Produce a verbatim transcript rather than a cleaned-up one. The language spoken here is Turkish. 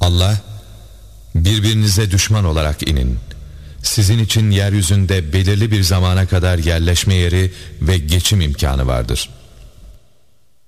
Allah, birbirinize düşman olarak inin. Sizin için yeryüzünde belirli bir zamana kadar yerleşme yeri ve geçim imkanı vardır.